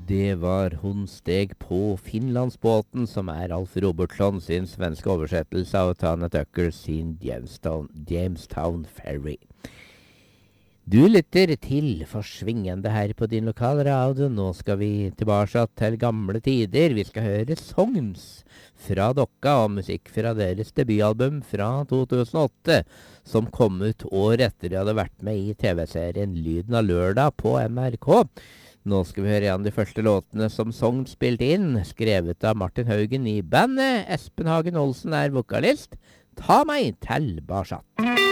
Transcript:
Det var Hun steg på Finlandsbåten, som er Alf Robertson sin svenske oversettelse av Tana Tucker sin Jamestown Ferry. Du lytter til Forsvingende her på din lokalradio. Nå skal vi tilbake til gamle tider. Vi skal høre songs fra Dokka og musikk fra deres debutalbum fra 2008, som kom ut år etter de hadde vært med i TV-serien Lyden av lørdag på NRK. Nå skal vi høre en av de første låtene som Sogn spilte inn, skrevet av Martin Haugen i bandet. Espen Hagen Olsen er vokalist. Ta meg til Barsat.